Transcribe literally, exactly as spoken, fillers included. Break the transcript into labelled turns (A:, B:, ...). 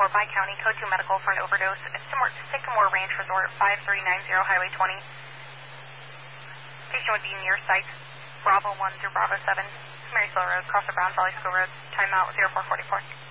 A: for by county, code two medical for an overdose. Sycamore, Sycamore Ranch Resort, five three nine zero Highway twenty. Patient would be near site, Bravo one through Bravo seven, Marysville Road, cross the Brown Valley School Road, timeout zero four forty-four.